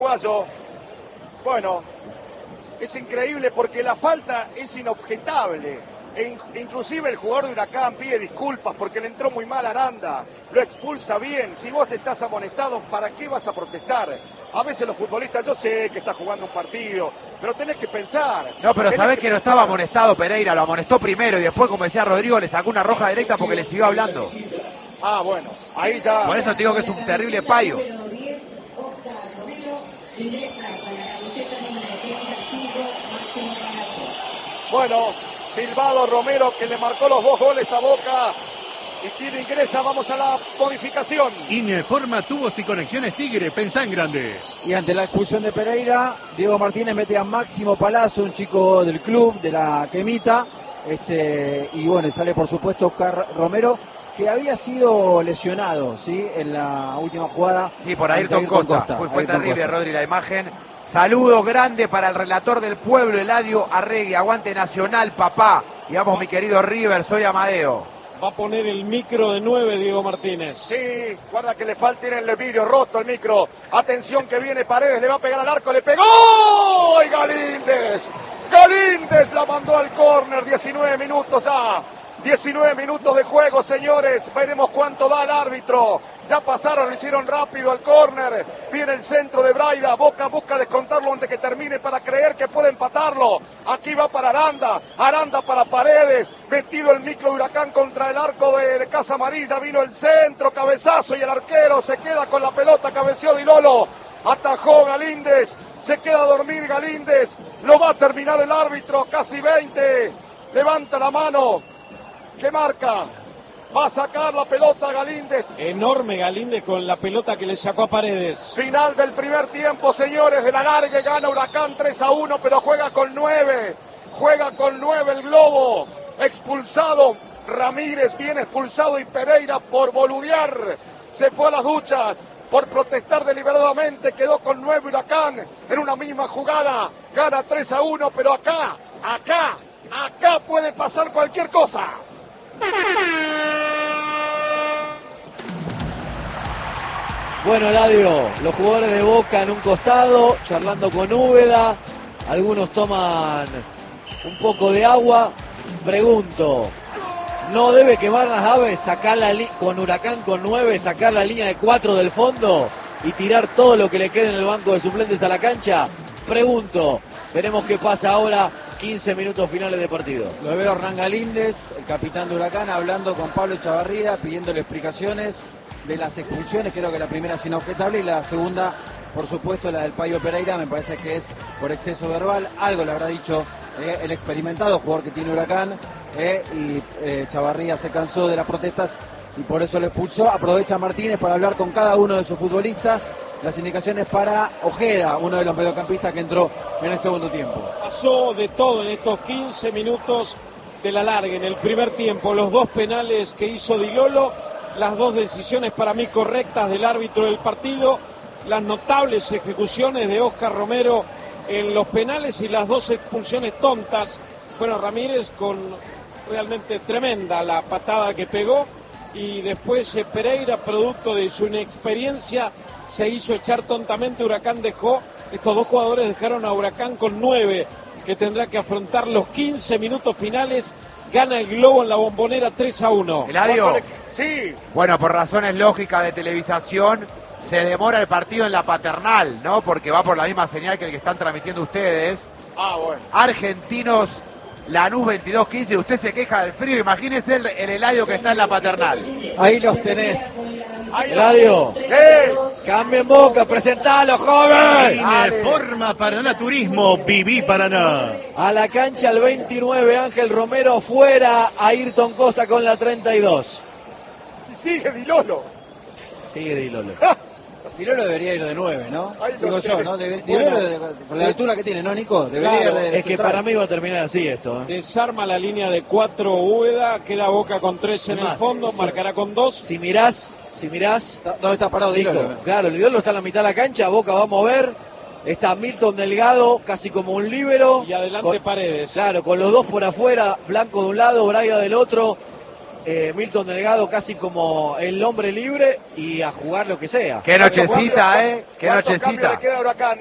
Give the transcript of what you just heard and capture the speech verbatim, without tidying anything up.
uruguayo. Bueno, es increíble porque la falta es inobjetable. E in, inclusive el jugador de Huracán pide disculpas porque le entró muy mal a Aranda, lo expulsa bien. Si vos te estás amonestado, ¿para qué vas a protestar? A veces los futbolistas, yo sé que estás jugando un partido, pero tenés que pensar. No, pero sabés que, que no pensar. estaba amonestado Pereira, lo amonestó primero y después, como decía Rodrigo, le sacó una roja directa porque le siguió hablando. Ah, bueno, ahí ya. Por eso te digo que es un terrible payo. Bueno, silbado Romero que le marcó los dos goles a Boca. ¿Y quién ingresa? Vamos a la modificación. Ineforma Tubos y Conexiones Tigre, pensá en grande. Y ante la expulsión de Pereira, Diego Martínez mete a Máximo Palazzo, un chico del club, de la Quemita. Este, y bueno, sale por supuesto Oscar Romero, que había sido lesionado, ¿sí? En la última jugada. Sí, por Ayrton Costa. Costa. Fue, fue Ayrton terrible, Costa. Rodri, la imagen. Saludo grande para el relator del pueblo, Eladio Arregui. Aguante Nacional, papá. Y vamos, mi querido River, soy Amadeo. Va a poner el micro de nueve, Diego Martínez. Sí, guarda que le falta ir en el vidrio, roto el micro. Atención que viene Paredes, le va a pegar al arco, le pegó. ¡Y Galíndez! Galíndez la mandó al córner, diecinueve minutos ya. diecinueve minutos de juego, señores. Veremos cuánto da el árbitro. Ya pasaron, lo hicieron rápido al córner. Viene el centro de Braida. Boca busca descontarlo antes que termine para creer que puede empatarlo. Aquí va para Aranda. Aranda para Paredes. Metido el micro de Huracán contra el arco de, de Casa Amarilla. Vino el centro, cabezazo y el arquero se queda con la pelota. Cabeció Di Lolo. Atajó Galíndez. Se queda a dormir Galíndez. Lo va a terminar el árbitro. Casi veinte. Levanta la mano. ¿Qué marca? Va a sacar la pelota Galíndez. Enorme Galíndez con la pelota que le sacó a Paredes. Final del primer tiempo, señores. De la larga gana Huracán tres a uno, pero juega con nueve. Juega con nueve el Globo. Expulsado Ramírez, bien expulsado, y Pereira por boludear. Se fue a las duchas por protestar deliberadamente. Quedó con nueve Huracán en una misma jugada. Gana tres a uno, pero acá, acá, acá puede pasar cualquier cosa. Bueno, Eladio, los jugadores de Boca en un costado, charlando con Úbeda, algunos toman un poco de agua. Pregunto, ¿no debe quemar las aves, sacar la li- con Huracán con nueve, sacar la línea de cuatro del fondo y tirar todo lo que le quede en el banco de suplentes a la cancha? Pregunto, veremos qué pasa ahora. quince minutos finales de partido. Lo veo Hernán Galíndez, el capitán de Huracán, hablando con Pablo Chavarría, pidiéndole explicaciones de las expulsiones. Creo que la primera es inobjetable y la segunda, por supuesto, la del Payo Pereira, me parece que es por exceso verbal. Algo le habrá dicho eh, el experimentado jugador que tiene Huracán eh, y eh, Chavarría se cansó de las protestas y por eso le expulsó. Aprovecha Martínez para hablar con cada uno de sus futbolistas. Las indicaciones para Ojeda, uno de los mediocampistas que entró en el segundo tiempo. Pasó de todo en estos quince minutos de la larga. En el primer tiempo, los dos penales que hizo Di Lolo, las dos decisiones para mí correctas del árbitro del partido, las notables ejecuciones de Oscar Romero en los penales y las dos expulsiones tontas. Bueno, Ramírez con realmente tremenda la patada que pegó, y después eh, Pereira, producto de su inexperiencia, se hizo echar tontamente. Huracán dejó, estos dos jugadores dejaron a Huracán con nueve, que tendrá que afrontar los quince minutos finales. Gana el Globo en la Bombonera tres a uno. Eladio, sí. Bueno, por razones lógicas de televisación, se demora el partido en la Paternal, ¿no? Porque va por la misma señal que el que están transmitiendo ustedes. Ah, bueno. Argentinos, Lanús veintidós quince, usted se queja del frío, imagínese el, el Eladio que está en la Paternal. Ahí los tenés. Eladio, ¿Qué? cambien Boca, presentalo, joven. Ineforma Paraná Turismo, viví Paraná. A la cancha el veintinueve, Ángel Romero, fuera Ayrton Costa con la treinta y dos. Sigue Di Lolo. Sigue Di Lolo. Di Lolo debería ir de nueve, ¿no? Ahí lo Digo yo, tenés. ¿no? Debe, Di Bueno, Lolo, de- con la altura que tiene, ¿no, Nico? Debería Claro, ir de Es que central. para mí va a terminar así esto. ¿eh? Desarma la línea de cuatro Úbeda, queda Boca con tres en Es más, el fondo, sí. marcará con dos. Si mirás, si mirás, ¿Dónde está parado Di Nico, Lolo? claro, el Di Lolo está en la mitad de la cancha, Boca va a mover. Está Milton Delgado, casi como un líbero. Y adelante Con- Paredes. Claro, con los dos por afuera, Blanco de un lado, Braida del otro. eh, Milton Delgado casi como el hombre libre y a jugar lo que sea. Qué nochecita, ¿eh? Qué ¿Cuántos cambios nochecita. le queda a Huracán?